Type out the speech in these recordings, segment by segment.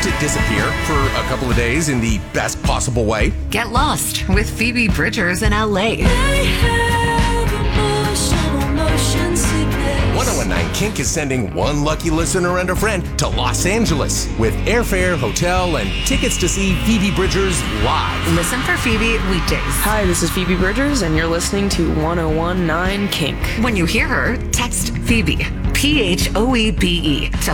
to disappear for a couple of days in the best possible way? Get lost with Phoebe Bridgers in LA. 1019 Kink is sending one lucky listener and a friend to Los Angeles with airfare, hotel, and tickets to see Phoebe Bridgers live. Listen for Phoebe weekdays. Hi, this is Phoebe Bridgers, and you're listening to 1019 Kink. When you hear her, text Phoebe, PHOEBE, to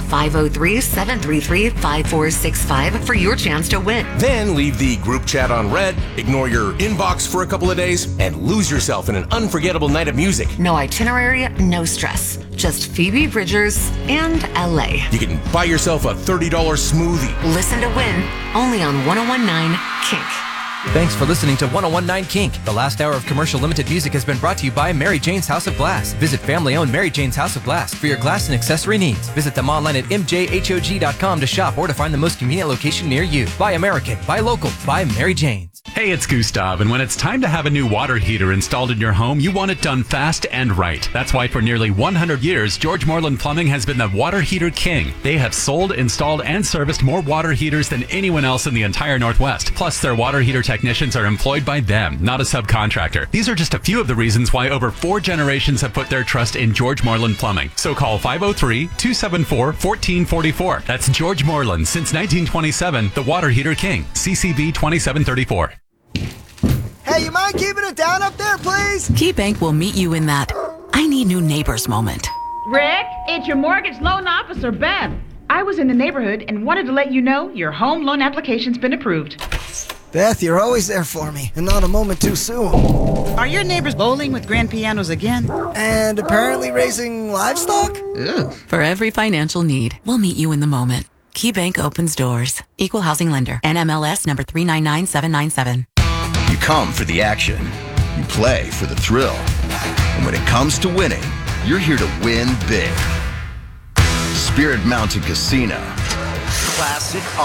503-733-5465 for your chance to win. Then leave the group chat on red, ignore your inbox for a couple of days, and lose yourself in an unforgettable night of music. No itinerary, no stress. Just Phoebe Bridgers and LA. You can buy yourself a $30 smoothie. Listen to win only on 1019 Kink. Thanks for listening to 1019 Kink. The last hour of commercial limited music has been brought to you by Mary Jane's House of Glass. Visit family-owned Mary Jane's House of Glass for your glass and accessory needs. Visit them online at mjhog.com to shop or to find the most convenient location near you. Buy American, buy local, buy Mary Jane's. Hey, it's Gustav, and when it's time to have a new water heater installed in your home, you want it done fast and right. That's why for nearly 100 years, George Moreland Plumbing has been the water heater king. They have sold, installed, and serviced more water heaters than anyone else in the entire Northwest. Plus, their water heater technicians are employed by them, not a subcontractor. These are just a few of the reasons why over 4 generations have put their trust in George Moreland Plumbing. So call 503-274-1444. That's George Moreland since 1927, the water heater king. CCB 2734. Hey, you mind keeping it down up there, please? KeyBank will meet you in that I need new neighbors moment. Rick, it's your mortgage loan officer, Beth. I was in the neighborhood and wanted to let you know your home loan application's been approved. Beth, you're always there for me, and not a moment too soon. Are your neighbors bowling with grand pianos again? And apparently raising livestock? Ugh. For every financial need, we'll meet you in the moment. KeyBank opens doors. Equal housing lender. NMLS number 399797. You come for the action. You play for the thrill. And when it comes to winning, you're here to win big. Spirit Mountain Casino. Classic